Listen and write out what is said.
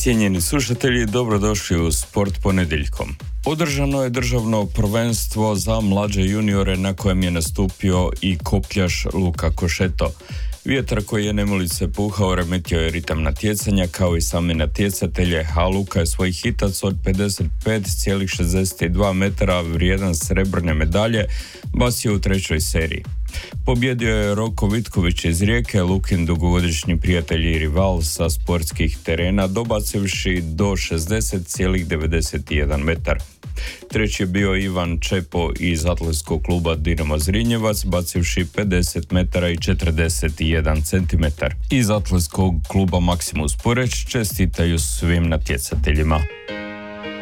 Cijenjeni slušatelji, dobrodošli u Sport ponedjeljkom. Održano je državno prvenstvo za mlađe juniore na kojem je nastupio i kopljaš Luka Košeto. Vjetar koji je nemilice puhao remetio je ritam natjecanja kao i same natjecatelje, a Luka je svoj hitac od 55,62 metara vrijedan srebrne medalje bacio u trećoj seriji. Pobjedio je Roko Vitković iz Rijeke, Lukin dugogodišnji prijatelj i rival sa sportskih terena, dobacivši do 60,91 metar. Treći je bio Ivan Čepo iz atletskog kluba Dinamo Zrinjevac, bacivši 50 metara i 41 centimetar. Iz atletskog kluba Maksimus Poreć čestitaju svim natjecateljima.